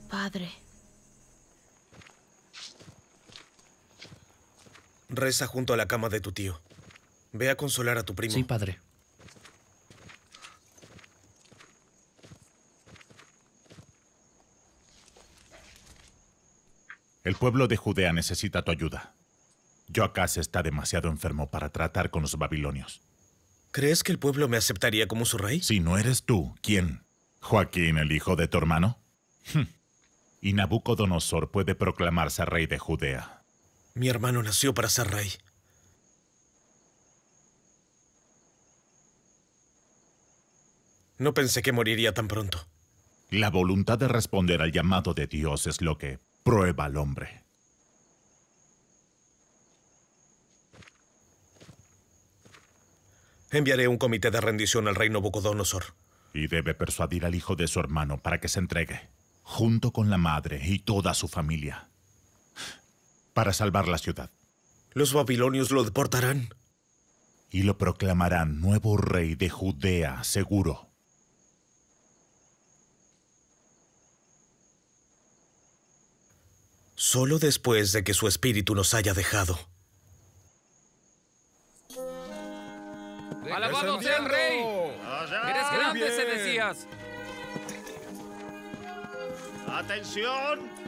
Padre. Reza junto a la cama de tu tío. Ve a consolar a tu primo. Sí, padre. El pueblo de Judea necesita tu ayuda. Joacás está demasiado enfermo para tratar con los babilonios. ¿Crees que el pueblo me aceptaría como su rey? Si no eres tú, ¿quién? ¿Joaquín, el hijo de tu hermano? Y Nabucodonosor puede proclamarse rey de Judea. Mi hermano nació para ser rey. No pensé que moriría tan pronto. La voluntad de responder al llamado de Dios es lo que prueba al hombre. Enviaré un comité de rendición al rey Nabucodonosor. Y debe persuadir al hijo de su hermano para que se entregue, junto con la madre y toda su familia, para salvar la ciudad. Los babilonios lo deportarán. Y lo proclamarán nuevo rey de Judea, seguro. Solo después de que su espíritu nos haya dejado. ¡Alabado sea el rey! ¡Eres grande, Sedecías! ¡Atención!